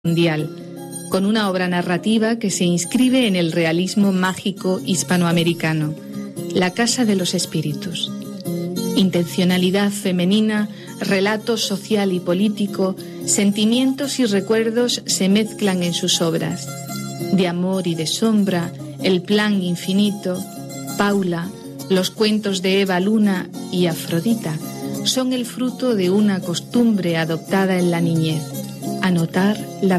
mundial, con una obra narrativa que se inscribe en el realismo mágico hispanoamericano, La Casa de los Espíritus. Intencionalidad femenina, relato social y político, sentimientos y recuerdos se mezclan en sus obras. De amor y de sombra, El plan infinito, Paula, los cuentos de Eva Luna y Afrodita son el fruto de una costumbre adoptada en la niñez: anotar la